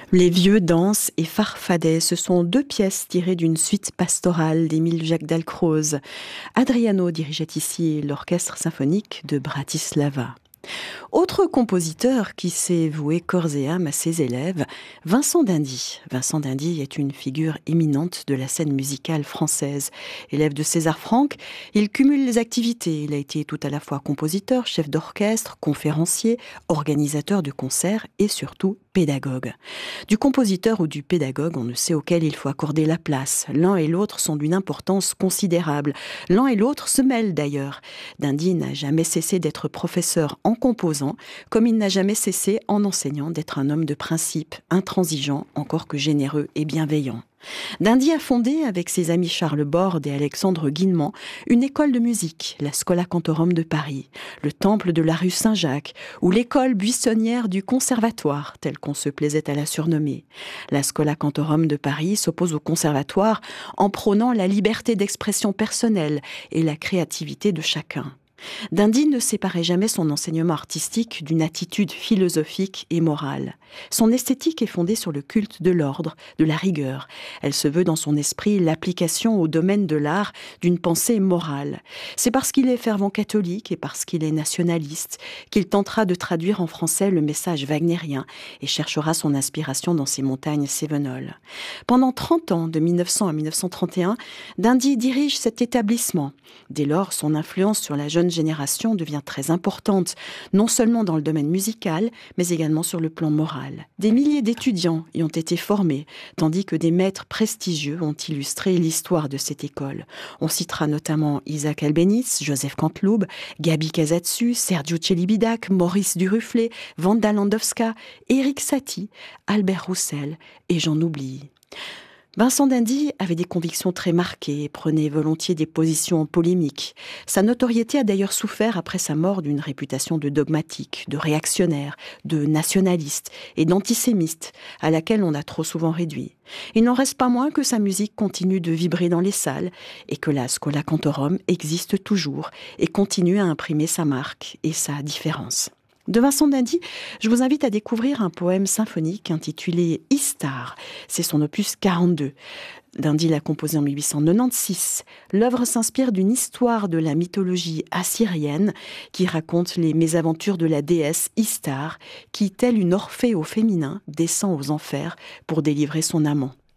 Les vieux dansent et farfadets, ce sont deux pièces tirées d'une suite pastorale d'Émile Jacques Dalcroze. Adriano dirigeait ici l'orchestre symphonique de Bratislava. Autre compositeur qui s'est voué corps et âme à ses élèves, Vincent d'Indy. Vincent d'Indy est une figure éminente de la scène musicale française. Élève de César Franck, il cumule les activités. Il a été tout à la fois compositeur, chef d'orchestre, conférencier, organisateur de concerts et surtout pédagogue. Du compositeur ou du pédagogue, on ne sait auquel il faut accorder la place. L'un et l'autre sont d'une importance considérable. L'un et l'autre se mêlent d'ailleurs. d'Indy n'a jamais cessé d'être professeur en composant, comme il n'a jamais cessé en enseignant d'être un homme de principe, intransigeant, encore que généreux et bienveillant. d'Indy a fondé, avec ses amis Charles Borde et Alexandre Guinemant, une école de musique, la Schola Cantorum de Paris, le temple de la rue Saint-Jacques, ou l'école buissonnière du conservatoire, telle qu'on se plaisait à la surnommer. La Schola Cantorum de Paris s'oppose au conservatoire en prônant la liberté d'expression personnelle et la créativité de chacun. d'Indy ne séparait jamais son enseignement artistique d'une attitude philosophique et morale. Son esthétique est fondée sur le culte de l'ordre, de la rigueur. Elle se veut dans son esprit l'application au domaine de l'art d'une pensée morale. C'est parce qu'il est fervent catholique et parce qu'il est nationaliste qu'il tentera de traduire en français le message wagnérien et cherchera son inspiration dans ses montagnes cévenoles. Pendant 30 ans, de 1900 à 1931, d'Indy dirige cet établissement. Dès lors, son influence sur la jeune génération devient très importante, non seulement dans le domaine musical, mais également sur le plan moral. Des milliers d'étudiants y ont été formés, tandis que des maîtres prestigieux ont illustré l'histoire de cette école. On citera notamment Isaac Albéniz, Joseph Canteloube, Gabi Casatsu, Sergiu Celibidache, Maurice Duruflé, Wanda Landowska, Éric Satie, Albert Roussel, et j'en oublie. Vincent d'Indy avait des convictions très marquées et prenait volontiers des positions polémiques. Sa notoriété a d'ailleurs souffert après sa mort d'une réputation de dogmatique, de réactionnaire, de nationaliste et d'antisémite, à laquelle on a trop souvent réduit. Il n'en reste pas moins que sa musique continue de vibrer dans les salles et que la Schola Cantorum existe toujours et continue à imprimer sa marque et sa différence. De Vincent d'Indy, je vous invite à découvrir un poème symphonique intitulé Istar. C'est son opus 42. d'Indy l'a composé en 1896. L'œuvre s'inspire d'une histoire de la mythologie assyrienne qui raconte les mésaventures de la déesse Istar qui, telle une Orphée au féminin, descend aux enfers pour délivrer son amant.